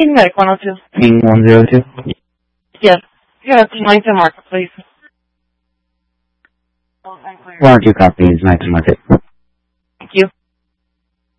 In Medic 102. King 102. Yes. You have Langton Market, please. 102 copies, 19 Market.